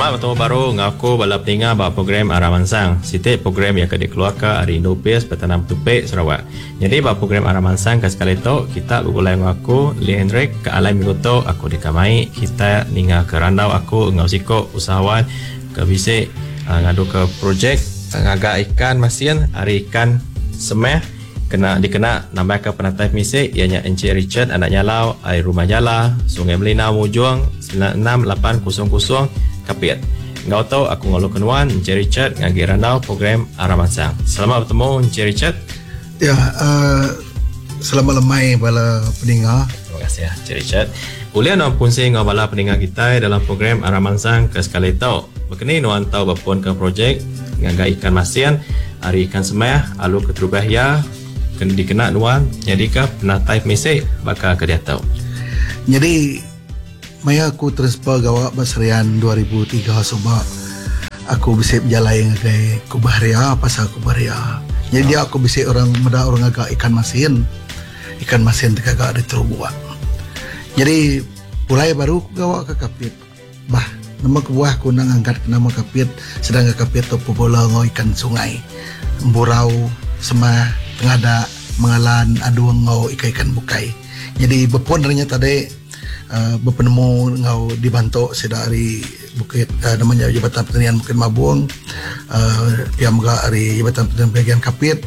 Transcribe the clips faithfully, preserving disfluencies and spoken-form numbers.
Selamat bertemu baru ngaku bala pendengar bah program Arah Mansang. Sitik program yang akan dikeluarkan hari Indopes Petanam Tupik Sarawak. Jadi bah program Arah Mansang ke sekali tu kita bergulai ngaku Lee Hendrik ke alam minggu tu aku dikamai kita ninga ke randau aku ngau siko usahawan ke bisik uh, ngadu ke projek ngaga ikan masin hari ikan semeh kena dikena nambah ke penatai misik ianya Encik Richard anak nyalau air rumah jala Sungai Melina Mujuang sembilan enam lapan kosong kosong Kapit. Ngau tahu aku ngalu kenuan Encik Richard ngagi randau program Arah Mansang. Selamat bertemu Encik Richard. Ya, uh, selamat lemai bala pendengar. Terima kasih ya Encik Richard. Boleh nuan punsi ngau bala pendengar kita dalam program Arah Mansang ke sekali tahu. Berkini nuan tahu bapun ke projek ngaga ikan masin hari ikan semeh alu keterubahya kena dikena nuan jadi ke penatai misik bakal ke dia tahu. Jadi maya aku transfer gawak basrian dua ribu tiga sebab aku bisa berjalan ngagai Kubahria pasal Kubahria. Jadi dia aku bisa orang muda orang agak ikan masin. Ikan masin tegak ada terubuak. Jadi mulai baru aku gawak ke Kapit. Bah, nama kebuah aku nang angkat nama Kapit sedang ke Kapit tu popola ngau ikan sungai. Burau semah pengada mengalan aduang ngau ikan-ikan bukai. Jadi bepon ternyata tadi uh, berpenemu ngau dibantu sedari bukit uh, namanya Jabatan Pertanian Bukit Mabung uh, yang juga dari Jabatan Pertanian bagian Kapit.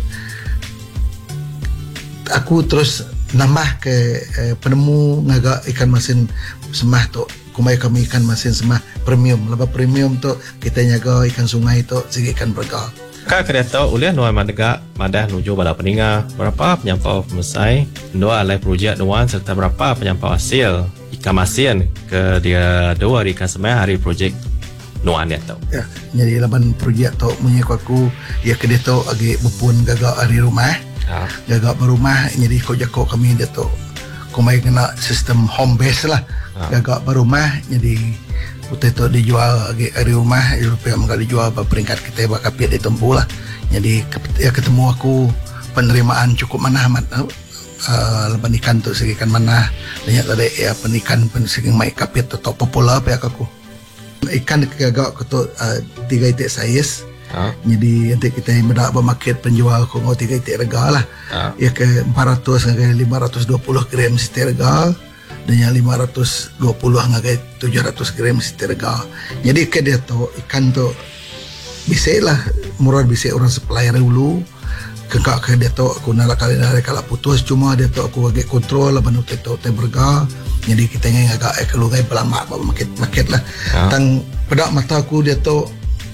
Aku terus nambah ke uh, penemu ngaga ikan masin semah tu kumai kami ikan masin semah premium. Lepas premium tu kita nyaga ikan sungai tu segi ikan berga. Kak kena tahu ulian nuan madega madah nuju bala pendengar berapa penyampau pemesai dua alai projek nuan serta berapa penyampau hasil ikan masin ke dia dua hari ikan semai hari projek nuan dia tahu. Ya, jadi laban projek tu punya aku ya ke dia tu agi bepun gagak hari rumah. Ha. Gagak berumah jadi kau jakok kami dia tu. Kau mai kena sistem home base lah. Ha. Gagak berumah jadi Utai tu dijual lagi hari rumah, Eropia enggak dijual pada peringkat kita bak Kapit ditempuh lah. Jadi ya ketemu aku penerimaan cukup manah amat. Uh, leban ikan tu segi ikan manah. Banyak tadi ya penikan pen segi mai Kapit tu top popular pihak aku. Ikan gagak ketuk uh, tiga itik saiz. Ha? Jadi nanti kita mendak bermarket penjual aku ngau tiga itik rega lah. Ha? Ya ke empat ratus hingga lima ratus dua puluh gram setiap rega. Dan yang lima ratus dua puluh hingga tujuh ratus gram setiap rega. Jadi ke dia tu ikan tu bisa lah murah bisa orang supply dulu. Kekak ke dia tu aku nak kali nak kalau putus cuma dia tu aku agak kontrol lah banu tu tu berga. Jadi kita ingin agak kalau gay belama market market lah. Ha? Tang pada mata aku dia tu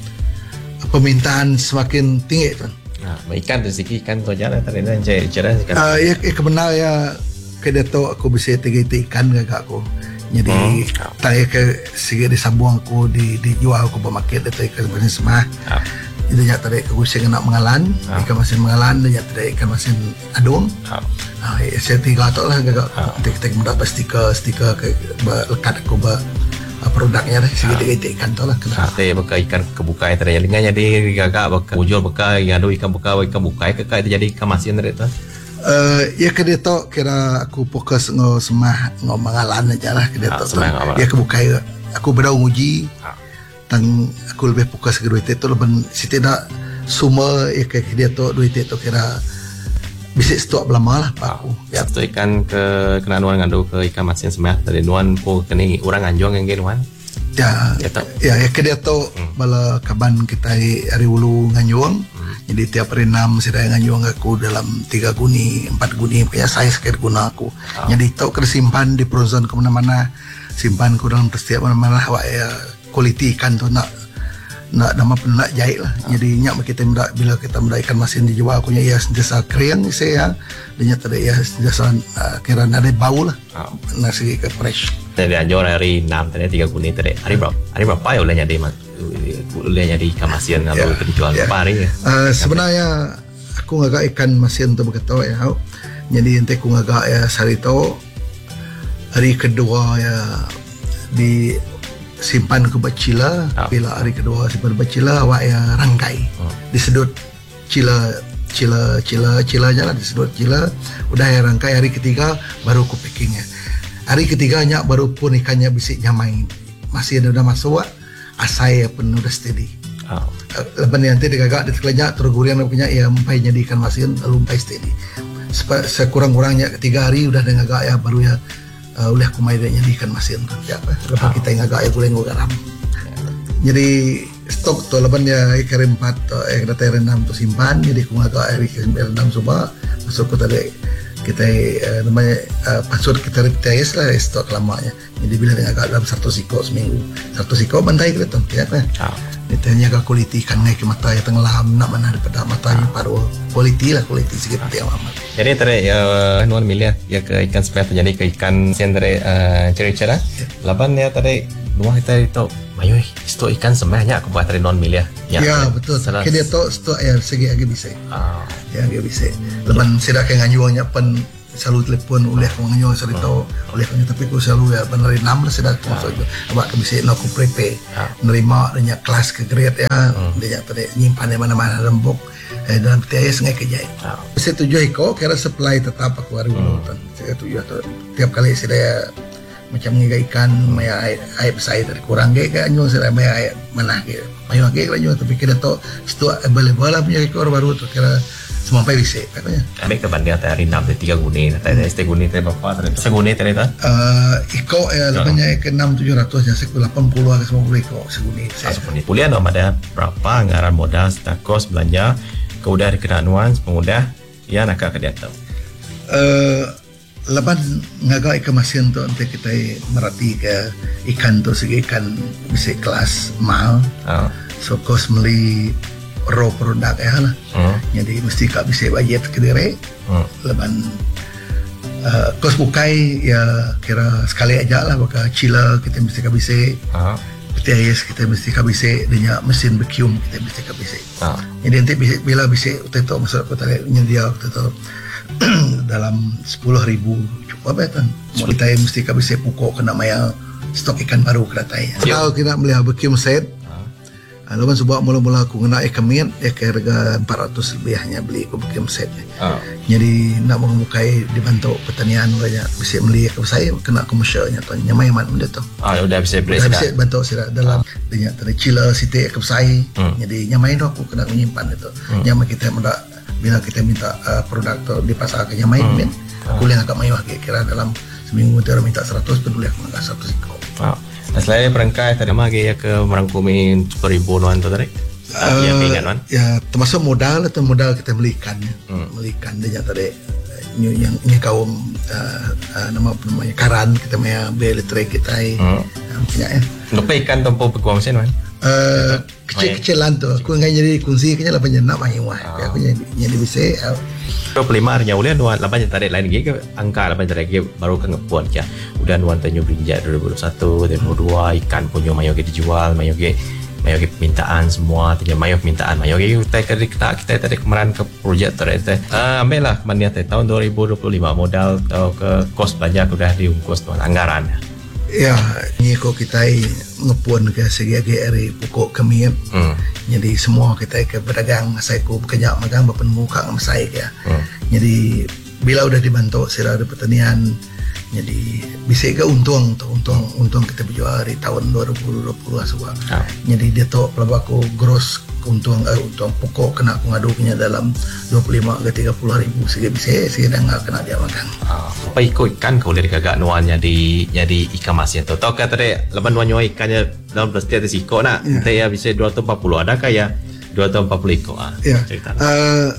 permintaan semakin tinggi kan. Nah, ikan tu segi ikan tu jalan tadi dan cari cara ikan. Ah ya kebenar ya ke dia tu aku bisa tiga ikan gagak aku. Jadi hmm. tak ke segi disambung aku di dijual aku bermarket dia tu ikan masin semah. Ha. Jadi ya tadi aku sih nak mengalan, ha. Ikan masin mengalan dan ya tadi ikan masin adung. Ha. Ah ya saya tiga tu lah gagak. Ha. Kita mendapat stiker stiker ke lekat aku ber produknya dah segi tiga itik ikan tu lah kena. Tadi bekas ikan kebukai tadi yang lingan jadi gagak bekas ujul bekas yang ada ikan bekas ikan bukai ke kai jadi ikan masin tadi tu. Uh, ya ke dia tu kira aku fokus ngau semah ngau mengalan aja lah ke dia tu. Ya kebukai aku berau uji. Ha. Tang aku lebih fokus ke dua itik tu leban siti dak semua ya ke dia tu dua itik tu kira bisa stok lama lah pak aku. Ya tu ikan ke kena nuan ngadu ke ikan masin semah tadi nuan po kini orang anjong yang gini nuan. Ya, ya, ya, ya ke dia tu hmm. bala kaban kita hari ulu nganjuang. Hmm. Jadi tiap hari enam sedaya nganjuang aku dalam tiga guni, empat guni kayak saya sekali guna aku. Oh. Jadi tu kena simpan di frozen ke mana-mana, simpan ku dalam setiap mana-mana awak ya kualiti ikan tu nak nak nama pun nak jahit lah. Oh. Jadi nyak kita mendak bila kita mendak ikan masin dijual aku nya ya sentiasa kering saya dan nyak tadi ya sentiasa uh, kira ada bau lah. Oh. Nasi ke fresh. Tadi anjor hari enam tadi tiga guni tadi. Hari berapa? Hari berapa ya ulahnya di ulahnya di ikan masin atau yeah. Penjual yeah. Berapa hari ya? Uh, sebenarnya aku ngagak ikan masin tu berkata ya. Jadi nanti aku ngagak ya sehari tu hari kedua ya di simpan ke bacila. Oh. Bila hari kedua simpan bacila awak ya rangkai. Oh. Disedut cila cila cila cilanya lah disedut cila. Udah ya rangkai hari ketiga baru aku packingnya. Hari ketiganya baru pun ikannya bisa nyamai. Masih ada udah masuk. asai penuh dah steady. Oh. Lepas ni nanti dia gagak dia terkelajak terus gurian punya ya mempai jadi ikan masin lalu mempai steady. Sepa, sekurang-kurangnya tiga hari udah dia gagak ya baru ya uh, oleh kumai dia jadi ikan masin tu. Ya apa? Lepas oh. kita gagak ya guleng garam. Jadi stok tu lepas dia ikan empat eh data rendam tu simpan jadi ku gagak ikan rendam coba masuk ke tadi kita uh, namanya uh, password kita replace lah stok lamanya. Jadi bila dia gagak dalam satu siko seminggu satu siko bantai kita tu. Ya apa? Oh. Ditanya ke kualiti ikan ngai ke mata yang tenggelam nak mana daripada mata yang paru kualiti lah kualiti sikit penting amat. Jadi tadi ya nuan miliar ya ke ikan seperti jadi ke ikan sendiri uh, cerita laban ya tadi rumah kita itu mayu stok ikan sebenarnya aku buat tadi non miliar. Ya, ya betul. Ke dia tu stok ya segi agak bisa. Ah. Ya agak bisa. Laban sedak ke nganyuangnya pen selalu telefon oleh penganyo cerita hmm. oleh penganyo tapi aku selalu ya benar enam lah sudah masuk itu abak bisa nak aku prepare nerima dengan kelas ke grade ya hmm. dia tadi nyimpan di mana-mana rembuk eh, dalam P T I S ngai kerja hmm. saya tujuh iko kira supply tetap aku hari hmm. saya tujuh tu tiap kali saya macam ngiga ikan maya air air besar dari kurang gaya kan nyo saya maya air mana ke mayu ke kan nyo tapi kira tu stok available lah punya ekor baru tu kira semua pai bisa katanya. Ambil ke banding antara enam dan tiga guni, antara este guni tadi berapa? Tadi seguni tadi tu? Uh, iko ya lebihnya ke enam tujuh ratus ya sekitar lapan puluh ke sembilan puluh iko seguni. Ah, seguni. Pulian dong ada berapa anggaran modal, kos belanja, kemudian kena nuans, pengudah, ya nak ke dia tu. Uh, lepas ngagak ikan masin tu nanti kita merhati ke ikan tu segi ikan bisa kelas mahal. Oh. So kos beli raw produk ya lah. Hmm. Jadi mesti kak bisa budget ke diri. Hmm. Leban uh, kos bukai ya kira sekali aja lah baka chiller kita mesti kak bisa. Uh-huh. P T I S kita mesti kak bisa dengan mesin vacuum kita mesti kak bisa. Uh-huh. Jadi nanti bisa, bila bisa waktu itu masuk kota nyedia waktu itu dalam sepuluh ribu cukup apa kan? Mau kita mesti kak bisa pukul kena maya stok ikan baru keratai. Kalau kita beli vacuum set lalu kan sebab mula-mula aku kena ikan mint ya ke harga empat ratus lebihnya beli aku vacuum set oh. Jadi nak mengukai dibantu pertanian banyak bisa beli ke saya kena komersialnya tu nyamai man benda tu ah udah bisa beli sudah bisa bantu sudah dalam oh. Dengan tadi chiller sitik ke saya hmm. Jadi nyamai tu aku kena menyimpan itu hmm. Nyamai kita muda bila kita minta uh, produk tu di pasar ke nyamai hmm. Mint aku oh. Lihat agak mayu kira dalam seminggu kita minta seratus peduli aku nak seratus ikut oh. Nah, selain perangkai tadi mah ya ke merangkumi sepuluh ribu nuan tu tadi. Uh, ya ingat nuan. Ya termasuk modal atau modal kita belikan hmm. Belikan dia tadi yang yang ini kaum uh, uh, nama namanya karan kita punya beli elektrik kita hmm. uh, punya ya. Lupa ikan tempo peguam sen nuan. Uh, kecil-kecilan tu aku enggak jadi kunci kayaknya lapan jenak main wah. Oh. Aku jadi jadi bisa. Uh, dua puluh lima harinya ulian nuan lapan tarik lain lagi ke angka lapan tarik lagi baru kan ngepuan aja. Udah nuan tanyo berinjak dua ribu dua puluh satu, dua ribu dua puluh dua ikan punya mayo ke dijual, mayo ke mayo ke permintaan semua, tanyo mayo permintaan, mayo ke kita kita kita tadi kemarin ke projek tadi teh. Ah ambil lah kemarin tahun dua ribu dua puluh lima modal atau ke kos belanja sudah diungkus tuan anggaran. Ya, ni kok kita ngepuan ke segi hari pokok kami hmm. Jadi semua kita ke pedagang saya ku bekerja magang berpenemuka sama saya ya. Hmm. Jadi bila udah dibantu sira ada pertanian jadi bisa ke untung tu untung untung kita berjual di tahun dua ribu dua puluh sebab. Oh. Jadi dia tu pelabak aku gross untung eh, untung pokok kena aku ngadu punya dalam dua puluh lima ke tiga puluh ribu segi bisa segi dah enggak kena dia makan. Ah, apa ikut ikan kau dari kagak nuannya di jadi ikan masin tu. Tahu kata dia lepas nuannya ikannya dalam plastik ada siko nak. Ya. Dia bisa dua ratus empat puluh ada kaya dua ratus empat puluh ikut ah. Ya. Uh,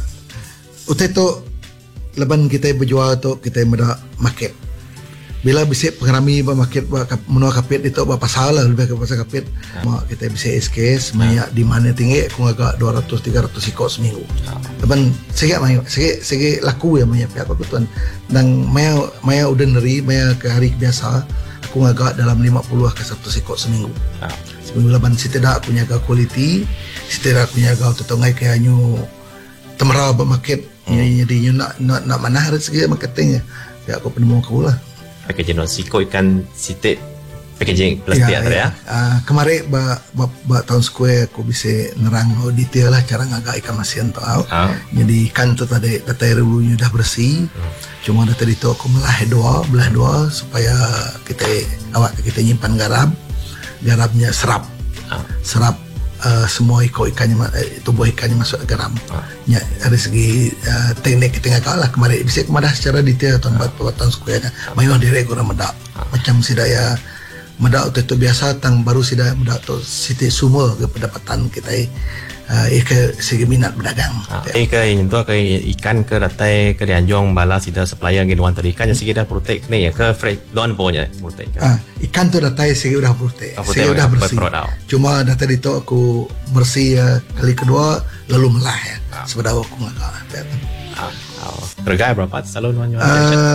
utai tu lepas kita berjual tu kita meda market. Bila bisa pengrami ba market ba menua kapit itu ba pasal lah lebih ke pasal kapit ha. Mak kita bisa S K S maya di mana tinggi aku agak dua ratus tiga ratus ikut seminggu. Leban segi maya segi segi laku ya maya pihak aku tuan dan maya maya ordinary maya ke hari biasa aku agak dalam lima puluh ke seratus ikut seminggu. Ha. Seminggu leban setidak aku jaga quality, setidak aku jaga tetongai ke hanyu temera ba market hmm. Jadi nak nak nak mana harus segi marketing ya. Pihak aku penemu aku lah. Packaging non siko ikan sitik packaging plastik ya, ya. Uh, kemarin ba, ba, ba tahun square aku bisa nerang oh, detail lah cara ngagak ikan masin tu oh. Jadi ikan tu tadi data rebunya dah bersih hmm. Cuma data itu aku melah dua belah dua supaya kita awak kita nyimpan garam garamnya serap ah. serap uh, semua ikut ikannya uh, tubuh ikannya masuk ke garam. Ah. Ya, dari segi uh, teknik kita ngagak lah kemarin bisa kemadah secara detail tuan buat perbuatan sekuatnya. Mayuh direk guna medak. Ah. Macam sidaya medak itu biasa tang baru sidaya medak tu siti semua ke pendapatan kita uh, ke segi minat berdagang. Ah. Eh ke yang tu ke ikan ke datai ke dianjong bala sida supplier ngin wan tadi ikan segi dah protek ni ya ke fresh don punya protek. Ah, ikan tu datai segi udah protek. Oh, segi udah bersih. Cuma datai itu aku bersih uh, kali kedua lalu melah ya. Ah. Sebenarnya aku ngagak. Ah. Oh. Harga berapa selalu nuan jual?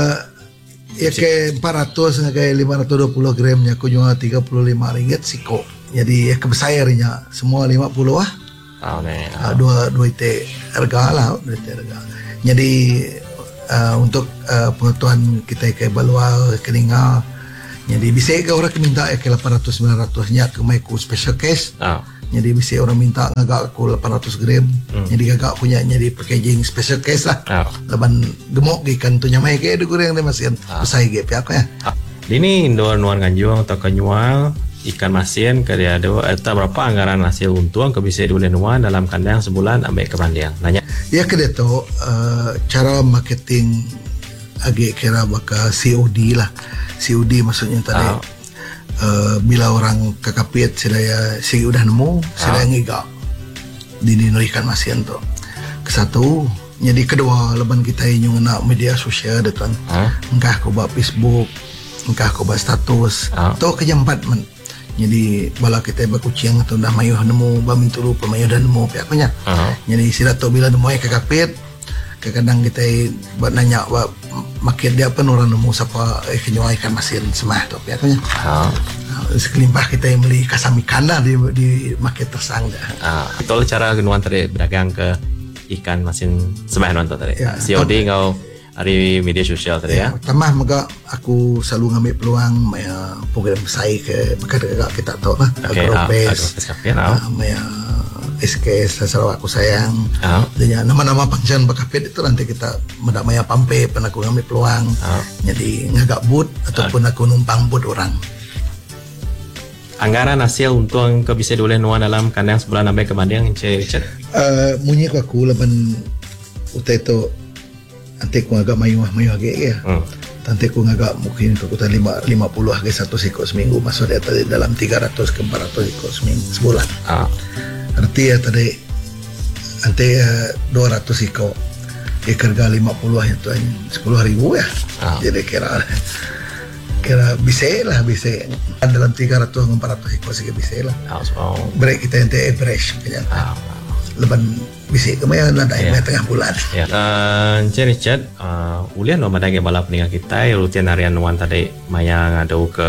Ya ke empat ratus ke lima ratus dua puluh gramnya aku jual tiga puluh lima ringgit siko. Jadi ya kebesarnya semua lima puluh ah. Oh, ne. Oh. Dua dua ite harga lah, dua ite harga. Jadi uh, untuk uh, pengetahuan kita ke balual keninga. Jadi bisa ke orang minta ya ke lapan ratus sembilan ratus nya ke mai ku special case. Oh. Jadi bisa orang minta ngagak aku lapan ratus gram. Hmm. Jadi ngagak punya jadi packaging special case lah. Oh. Laban gemuk ikan tu nyamai ke ada goreng dia masih oh. Besar ge pihak ya. Oh. Ini Indo nuan kanjuang atau kenyual ikan masin ke dia ada atau berapa anggaran hasil untung ke bisa dua nuan dalam kandang sebulan ambil ke pandiang. Nanya. Ya ke dia tu uh, cara marketing agak kira bakal C O D lah. C O D maksudnya tadi. Oh. Uh, bila orang kakapit saya segi udah nemu saya ah. ngigak dinurikan masin tu kesatu jadi kedua leban kita yang nak media sosial depan ah. engkah aku buat Facebook engkah aku buat status ah. tu kejampat men jadi bala kita berkucing atau dah mayuh nemu bamin tulu pemayuh dah nemu pihaknya ah. jadi sila tu bila nemu kakapit kadang-kadang kita buat nanya buat makin dia pun orang nemu siapa eh, kenyua ikan masin semah tu pihaknya ah. Sekelimpah kita yang beli kasam ikan lah di, di market tersang dah. Ah, itu cara nuan tadi berdagang ke ikan masin semah nuan tadi. Ya, C O D kau hari media sosial tadi ya. ya. Tambah maka aku selalu ngambil peluang maya program saya ke dekat kita tahu lah. Okay, Agropes, ah, maya S K S Sarawak aku sayang. Ah. Dan nama-nama panggilan bakapet itu nanti kita mendak maya pampe pernah aku ngambil peluang. Ah. Jadi ngagak boot ataupun ah. aku numpang boot orang. Anggaran hasil untung ke bisa boleh nuan dalam kandang sebulan sampai ke pandiang Encik Richard? Uh, munyi ku aku laban utai tu nanti ku agak mayuh-mayuh agak ya. Hmm. Nanti ku agak mungkin ku kutan lima puluh agak satu sikok seminggu masuk dia tadi dalam tiga ratus ke empat ratus sikok seminggu sebulan. Ah. Arti ya tadi nanti uh, dua ratus sikok ya kerja lima puluh itu sepuluh ribu ya. Ah. Jadi kira kira bisa lah bisa dalam tiga ratus ke empat ratus ekor sih bisa lah. Oh. Break kita ente average kayaknya. Oh. Leban bisa kemana nanti yeah. tengah bulan. Ya. Yeah. Encik uh, Richard, uh, ulian lo madai balap peninggal kita rutin harian nuan tadi maya ngadu ke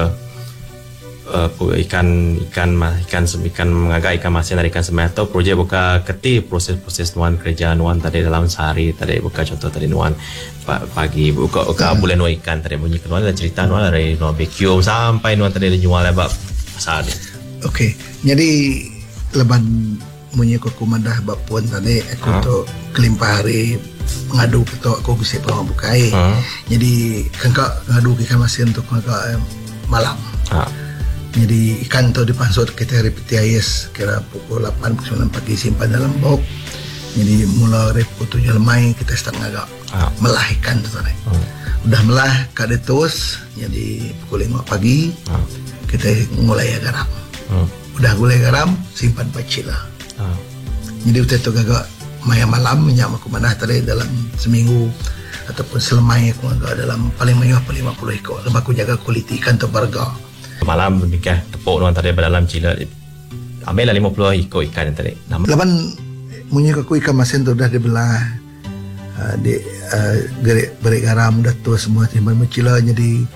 uh, ikan ikan ikan ikan mengaga ikan masin dari ikan semai atau projek buka keti proses-proses nuan kerja nuan tadi dalam sehari tadi buka contoh tadi nuan pagi buka buka uh. bulan nuan ikan tadi bunyi nuan ada cerita nuan dari nuan barbecue sampai nuan tadi dijual lebak pasar ni. Okey, jadi leban bunyi aku kumandah bab puan tadi aku uh. tu kelimpah hari mengadu ke tu aku bisa peluang bukai. Uh. Jadi kengkak ngadu ikan masin tu kengkak malam. Uh. Jadi ikan tu dipansut kita repeti ais kira pukul lapan pukul sembilan pagi simpan dalam bok. Jadi mula reput tujuh lemai kita start ngagak ah. melah ikan tu tadi. Hmm. Udah melah kada terus jadi pukul lima pagi ah. kita mulai garam. Hmm. Udah mulai garam simpan pacil lah. Ah. Jadi kita tu gagak maya malam minyak aku mana tadi dalam seminggu ataupun selemai aku agak dalam paling banyak lima puluh ekor. Sebab aku jaga kualiti ikan tu berharga. Malam nikah tepuk nuan tadi dalam cila ambil lah lima puluh ekor ikan tadi. Laban munyi aku ikan masin tu dah dibelah uh, di uh, gerik berik garam dah tu semua timban mencila jadi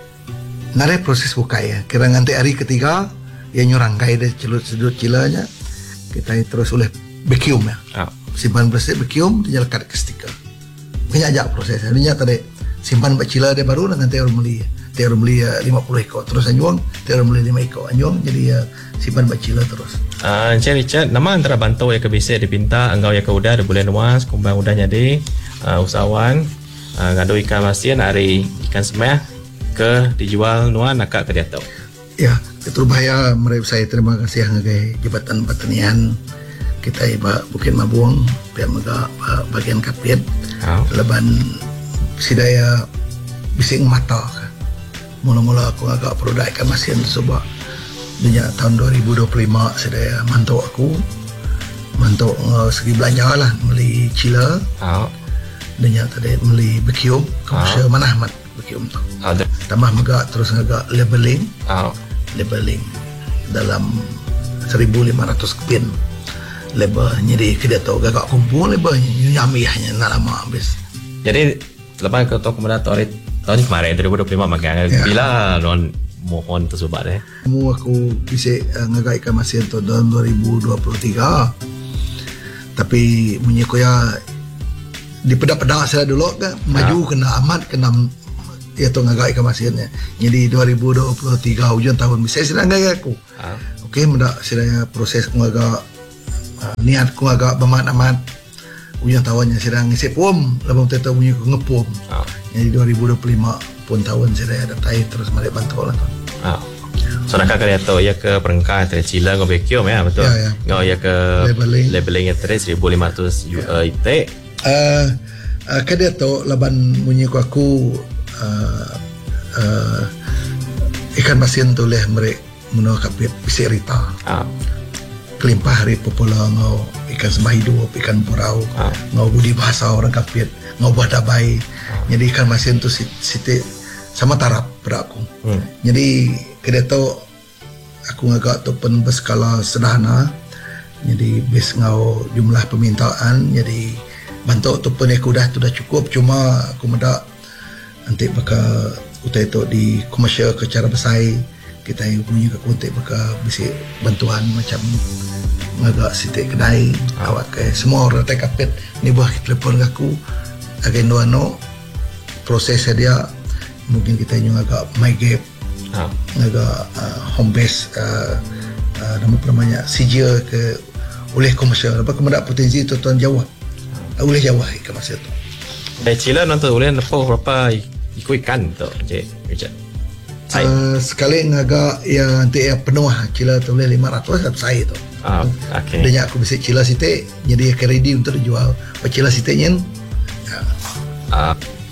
nare proses buka ya. Kira nanti hari ketiga yang nyurangkai dah celut-celut cilanya kita terus oleh vacuum ya. Oh. Simpan bersih vacuum dia lekat ke stiker. Banyak aja prosesnya. Ini tadi simpan bacila dia baru nanti orang beli. Dia orang beli uh, lima puluh ekor terus anjuang, dia orang beli lima ekor anjuang jadi uh, simpan bacila terus. Ah, uh, Encik Richard, nama antara bantau yang kebisa dipinta engkau yang keudah ada boleh nuas kumbang udah jadi uh, usahawan uh, ngadu ikan masin hari ikan semah ke dijual nuan nakak ke dia tahu. Ya, Ketua Bahaya mereka saya terima kasih ngagai Jabatan Pertanian kita iba Bukit Mabuang pihak mega bagian kapit oh. leban sidaya bising mata mula-mula aku agak produk ikan masin sebab dunia tahun dua ribu dua puluh lima sidaya mantuk aku mantuk uh, segi belanja lah beli cila oh. dunia tadi beli bekium komersial oh. mana amat bekium tu oh. tambah mega terus agak labeling oh. labeling dalam seribu lima ratus kepin label jadi kita tahu gagak kumpul label nyamihnya nak lama habis jadi selepas ke toko kemudian tahun kemarin dua ribu dua puluh lima maka ya. Bila non mohon tersubat eh mu aku bisa uh, ngagai ikan masin tahun dua ribu dua puluh tiga tapi menyikoya di pedak-pedak saya dulu kan maju ya. Kena amat kena ya tu ngagai ikan masinnya jadi dua ribu dua puluh tiga hujung tahun bisa sedang ngagai aku ya. Okey mendak sedang proses ngagai uh, niat aku agak bermat-amat hujung tahunnya sedang ngisi pom labang tetap punya ngepom ya. Jadi dua ribu dua puluh lima pun tahun saya ada tai terus mari bantu lah tu ah so nak kaya tu ya ke perengkah dari Cila ke Bekium ya betul ya, ya. Ngau ya ke labeling labeling ya terus seribu lima ratus yeah. I T uh, uh, kada tu laban bunyi aku uh, uh, ikan masin tu leh mereka menolak kapit bisa rita ah. Kelimpah hari popular ngau ikan sembah hidup ikan purau ah. Ngau budi bahasa orang kapit ngau buat dabai ah. Jadi ikan masin tu siti sama tarap pada aku hmm. Jadi kada tahu aku agak tu pun berskala sederhana jadi bis ngau jumlah permintaan jadi bantu tu pun aku dah tu dah cukup cuma aku mendak nanti bakal utai tu di komersial ke cara besar kita yang punya ke kontak bakal bisa bantuan macam agak sitik kedai ah. Awak ke semua orang tak kapit ni buah telefon aku agen dua no proses dia mungkin kita juga agak my gap ah. agak uh, home base uh, uh, nama namanya C J ke oleh komersial apa kemudian potensi tu tuan Jawa ah. oleh Jawa ke masa tu dari Cila nanti oleh nepok berapa ikut ikan tu Cik Richard uh, sekali agak yang nanti yang penuh Cila tu boleh lima ratus satu saya tu ah, okay. Dia aku bisa Cila sitik jadi akan ready untuk dijual apa Cila sitiknya ya. ah.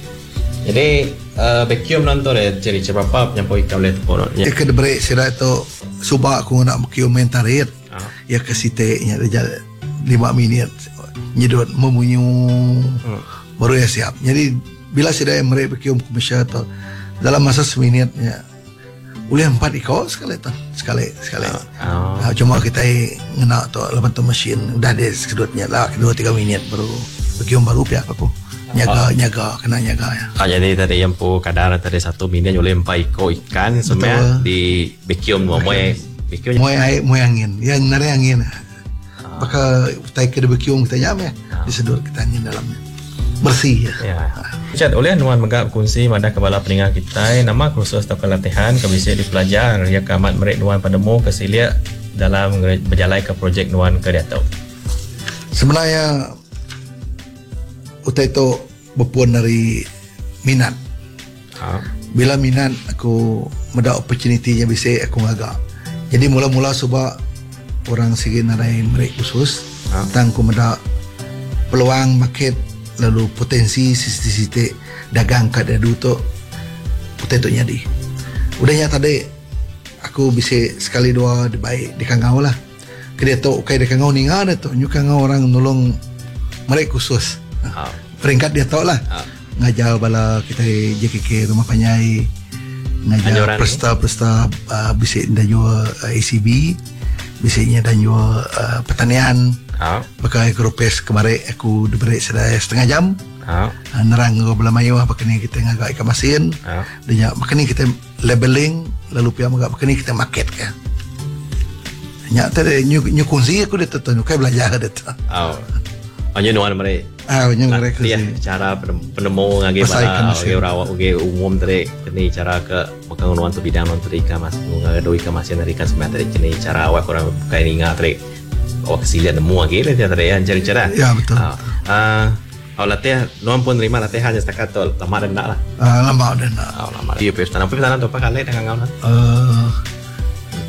Jadi uh, Bekium nanti ada jadi berapa yang boleh ikan boleh tepuk ya ke debreak saya tu subak aku nak Bekium main tarik ah. Ya ke sitiknya dia lima minit nyedot memunyu hmm. baru ya siap jadi bila saya mereka Bekium komersial tu dalam masa seminitnya boleh empat ikut sekali tu sekali sekali oh. uh, cuma kita ngena tu lepas tu mesin dah ada sedutnya lah kedua tiga minit baru Bekium baru pihak aku nyaga oh. nyaga kena nyaga ya. Ah, jadi tadi yang pu kadar tadi satu minit boleh empat ikut ikan semua di Bekium mau moe Bekium moe air moe angin yang nari angin ah. Maka tai ke Bekium kita nyam ya ah. Disedut kita angin dalamnya bersih ya. Ya. Chat oleh nuan megap kunci pada kepala peninggal kita nama kursus atau latihan ke bisa dipelajar ya kamat merek nuan pandemo kesilia dalam berjalan ke projek nuan ke Dato. Sebenarnya utai itu berpuan dari minat ha. Bila minat aku mendapat opportunity-nya bisa aku ngagak jadi mula-mula sebab orang segi narai mereka khusus ha. Tentang aku mendapat peluang market lalu potensi sisi-sisi dagang kat dadu tu utai itu nyadi udahnya tadi aku bisa sekali dua baik di Kangau lah kedua tu okay, di Kangau ni ngah tu nyu Kangau orang nolong mereka khusus oh. Peringkat dia tahu lah oh. Ngajar bala kita J K K rumah Panyai ngajar pesta-pesta uh, bisik dan juga uh, A C B bisiknya dan juga uh, pertanian oh. Pakai grupes kemarin aku diberi setengah jam oh. uh, nerang ke belah mayu apa kini kita ngagak ikan masin oh. Dan makanya kita labeling lalu pihak ngagak makanya kita market kan nyak tadi nyu nyu kunci aku dia tentu kayak belajar dia tu oh. Hanya nuan mereka. Ah, hanya mereka. Dia cara penemu ngagi bala, ngagi rawat, ngagi umum tadi. Kini cara ke makan nuan tu bidang nuan tadi ikan mas, ngagi doi ikan masin dari ikan sebenarnya tadi. Kini cara awak orang kain ingat tadi. Awak kesilian nemu lagi lah dia tadi. Yang cari cara. Ya betul. Ah, awak latihan nuan pun terima latihan just takat tu lama dan nak lah. Ah, lama dan nak. Ah, lama. Dia pesta, nampak pesta tu apa kali dengan kau nak? Uh,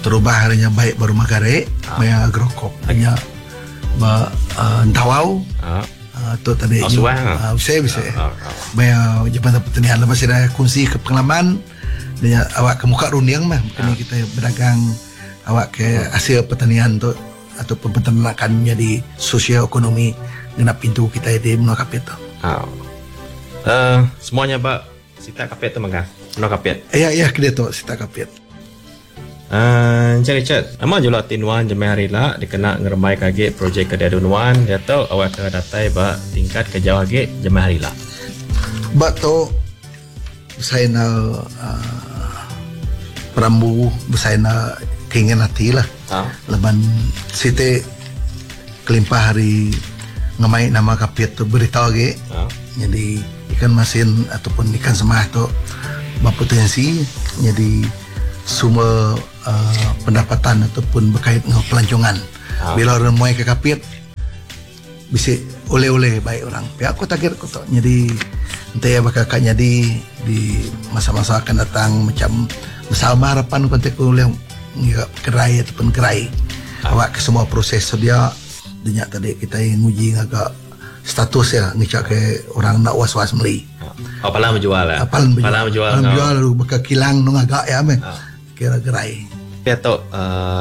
terubah harinya baik baru magare ah. Maya agrokop hanya ba uh, dawau ah. uh, tu tadi oh, uh, bisa bisa ah, ah, ah. Maya jabatan pertanian lepas ada kunci ke pengalaman dan awak ke muka runiang mah ah. Kini kita berdagang awak ke hasil pertanian tu atau peternakan jadi sosioekonomi genap pintu kita di Menua Kapit tu. Ah. Uh, semuanya Pak Sita Kapit tu mangga. Menua Kapit. Ya ya kede tu Sita Kapit. Uh, Encik Richard, ama jula tinuan jemaah harila dikena ngeremai kage projek kedadunuan dia tahu awak ke datai ba tingkat ke jauh kage jemaah harila. Ba tu saya na uh, perambu saya na keinginan hati lah. Ah. Leban site kelimpah hari ngamai nama Kapit tu beritahu lagi. Ah. Jadi ikan masin ataupun ikan semah tu berpotensi jadi semua uh, pendapatan ataupun berkait dengan pelancongan. Ah. Bila orang muai ke Kapit bisa oleh-oleh baik orang. Pihak aku target aku tu. Jadi nanti ya bakal kak jadi di masa-masa akan datang macam bersama harapan kontak oleh kerai ataupun kerai. Ah. Awak ke semua proses dia denyak tadi kita nguji agak status ya ngicak ke orang nak was-was beli. Oh, pala menjual lah. Pala menjual. Pala menjual. Pala menjual lalu bakal kilang nung agak ya meh. Kira gerai. Dia tu uh,